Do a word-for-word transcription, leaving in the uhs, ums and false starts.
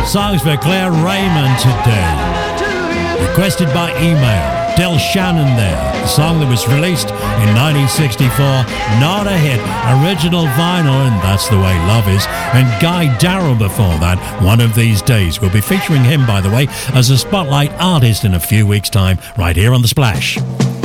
Songs for Claire Raymond today. Requested by email. Del Shannon there. The song that was released in nineteen sixty-four. Not a hit. Original vinyl, and That's the Way Love Is. And Guy Darrell before that. One of These Days. We'll be featuring him, by the way, as a Spotlight artist in a few weeks' time, right here on The Splash.